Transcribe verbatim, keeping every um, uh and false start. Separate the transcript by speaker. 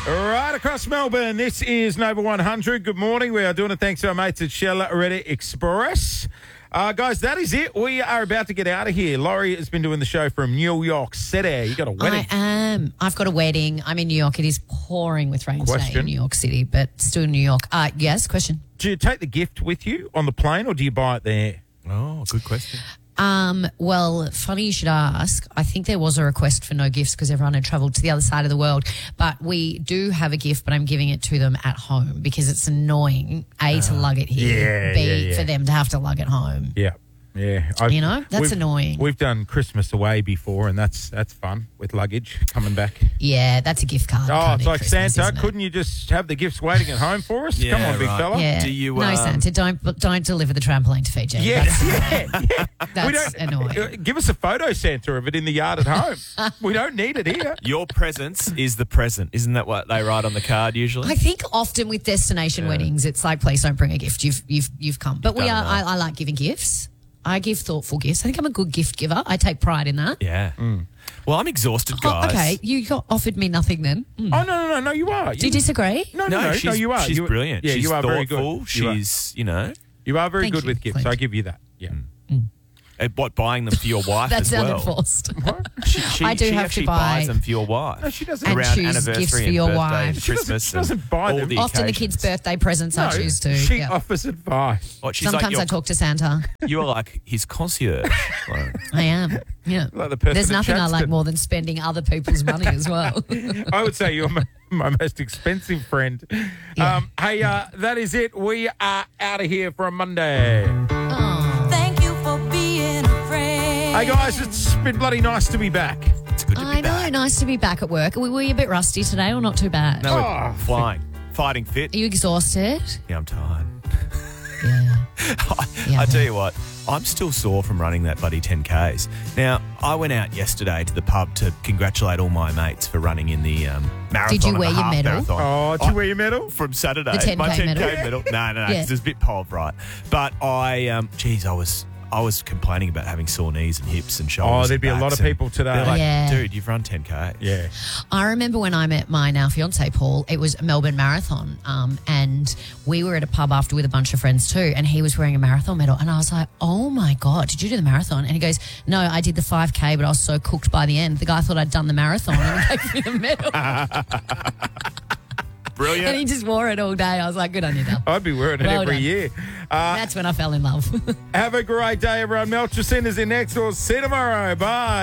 Speaker 1: Right across Melbourne, this is Nova one hundred. Good morning. We are doing it thanks to our mates at Shell Ready Express. Uh, guys, that is it. We are about to get out of here. Laurie has been doing the show from New York City. You got a wedding?
Speaker 2: I am. I've got a wedding. I'm in New York. It is pouring with rain
Speaker 1: Question.
Speaker 2: today in New York City, but still in New York. Uh, yes, question.
Speaker 1: Do you take the gift with you on the plane or do you buy it there?
Speaker 3: Oh, good question.
Speaker 2: Um, well, funny you should ask. I think there was a request for no gifts because everyone had travelled to the other side of the world. But we do have a gift, but I'm giving it to them at home because it's annoying, A, to lug it here,
Speaker 1: yeah,
Speaker 2: B,
Speaker 1: yeah, yeah.
Speaker 2: for them to have to lug it home.
Speaker 1: Yeah. Yeah. I've-
Speaker 2: You know, that's
Speaker 1: we've-
Speaker 2: annoying.
Speaker 1: We've done Christmas away before and that's that's fun with luggage coming back.
Speaker 2: Yeah, that's a gift card.
Speaker 1: Oh,
Speaker 2: kind
Speaker 1: it's
Speaker 2: of
Speaker 1: like
Speaker 2: Christmas,
Speaker 1: Santa.
Speaker 2: isn't it?
Speaker 1: Couldn't you just have the gifts waiting at home for us?
Speaker 3: Yeah,
Speaker 1: Come on, big
Speaker 3: right.
Speaker 1: fella.
Speaker 2: Yeah.
Speaker 3: Do you,
Speaker 2: no,
Speaker 3: um,
Speaker 2: Santa, don't don't deliver the trampoline to Fiji.
Speaker 1: Yeah,
Speaker 2: That's,
Speaker 1: yeah, yeah.
Speaker 2: that's
Speaker 1: we don't,
Speaker 2: annoying.
Speaker 1: uh, Give us a photo, Santa, of it in the yard at home. We don't need it here.
Speaker 3: Your presence is the present. Isn't that what they write on the card usually?
Speaker 2: I think often with destination weddings, it's like, please don't bring a gift. You've you've you've come. But we
Speaker 3: done
Speaker 2: are. I,
Speaker 3: enough.
Speaker 2: I like giving gifts. I give thoughtful gifts. I think I'm a good gift giver. I take pride in that.
Speaker 3: yeah. Well, I'm exhausted,
Speaker 2: Oh,
Speaker 3: guys.
Speaker 2: okay, you got offered me nothing then. Mm.
Speaker 1: Oh, no, no, no, no, you are.
Speaker 2: Do you disagree?
Speaker 1: No, no,
Speaker 3: No,
Speaker 1: no,
Speaker 3: she's,
Speaker 1: no, you are.
Speaker 3: she's
Speaker 1: you,
Speaker 3: brilliant.
Speaker 1: Yeah,
Speaker 3: she's
Speaker 1: you are
Speaker 3: thoughtful.
Speaker 1: very good. You are.
Speaker 3: She's, you know,
Speaker 1: You are very
Speaker 2: Thank
Speaker 1: good
Speaker 2: you.
Speaker 1: with gifts.
Speaker 2: Thank
Speaker 1: I
Speaker 2: you.
Speaker 1: give you that. Yeah.
Speaker 3: at what buying them for your wife
Speaker 2: That
Speaker 3: as
Speaker 2: sounded
Speaker 3: well.
Speaker 2: forced.
Speaker 3: She, she,
Speaker 2: I do
Speaker 3: she
Speaker 2: have to
Speaker 3: actually
Speaker 2: buy-
Speaker 3: buys them for your wife.
Speaker 1: No, she doesn't.
Speaker 2: And
Speaker 3: Around
Speaker 2: choose
Speaker 3: anniversary
Speaker 2: gifts for
Speaker 3: and
Speaker 2: your
Speaker 3: birthday
Speaker 2: wife.
Speaker 3: and
Speaker 1: She doesn't-
Speaker 3: Christmas.
Speaker 1: she doesn't
Speaker 3: and
Speaker 1: buy
Speaker 3: all
Speaker 1: them.
Speaker 3: the
Speaker 2: Often the
Speaker 3: occasions.
Speaker 2: kids' birthday presents I
Speaker 1: No,
Speaker 2: choose to.
Speaker 1: she
Speaker 2: yeah.
Speaker 1: offers advice.
Speaker 3: What, she's
Speaker 2: Sometimes
Speaker 3: like
Speaker 2: I talk to Santa.
Speaker 3: your, you're like his concierge. Like,
Speaker 2: I am. Yeah.
Speaker 1: Like the person
Speaker 2: There's
Speaker 1: that
Speaker 2: nothing I
Speaker 1: chats
Speaker 2: like
Speaker 1: to-
Speaker 2: more than spending other people's money as well.
Speaker 1: I would say you're my, my most expensive friend.
Speaker 2: Yeah.
Speaker 1: Um, hey, uh, that is it. We are out of here for a Monday.
Speaker 4: Thank you for being a friend.
Speaker 1: Hey, guys, it's been bloody nice to be back.
Speaker 3: it's good to
Speaker 2: I
Speaker 3: be
Speaker 2: know.
Speaker 3: back.
Speaker 2: Nice to be back at work. Were we a bit rusty today or not too bad?
Speaker 3: No, we're
Speaker 1: Oh,
Speaker 3: flying. Fighting fit.
Speaker 2: Are you exhausted?
Speaker 3: Yeah, I'm tired.
Speaker 2: Yeah.
Speaker 3: I,
Speaker 2: Yeah,
Speaker 3: I tell
Speaker 2: yeah.
Speaker 3: you what, I'm still sore from running that bloody ten Ks. Now, I went out yesterday to the pub to congratulate all my mates for running in the um, marathon.
Speaker 2: Did you
Speaker 3: and
Speaker 2: wear
Speaker 3: the
Speaker 2: your
Speaker 3: half
Speaker 2: medal?
Speaker 3: Marathon.
Speaker 1: Oh, did you wear your medal?
Speaker 3: From Saturday,
Speaker 2: The ten K
Speaker 3: my ten K
Speaker 2: medal?
Speaker 3: medal. No, no, no,
Speaker 2: Yeah.
Speaker 3: because there's a bit pov, right? But I, um, geez, I was, I was complaining about having sore knees and hips and shoulders.
Speaker 1: Oh, there'd
Speaker 3: and
Speaker 1: be a lot
Speaker 3: backs
Speaker 1: of
Speaker 3: and
Speaker 1: people today.
Speaker 3: They're like,
Speaker 2: Yeah.
Speaker 3: dude, you've run ten K.
Speaker 1: Yeah.
Speaker 2: I remember when I met my now fiance Paul, it was a Melbourne Marathon, um, and we were at a pub after with a bunch of friends too, and he was wearing a marathon medal, and I was like, oh my God, did you do the marathon? And he goes, no, I did the five K, but I was so cooked by the end. The guy thought I'd done the marathon and he gave me the medal.
Speaker 3: Brilliant.
Speaker 2: And he just wore it all day. I was like, good on you, Dal.
Speaker 1: I'd be wearing it
Speaker 2: Well
Speaker 1: every
Speaker 2: done.
Speaker 1: year. Uh,
Speaker 2: That's when I fell in love.
Speaker 1: have a great day, everyone. Melchor Center's in next door. See you tomorrow. Bye.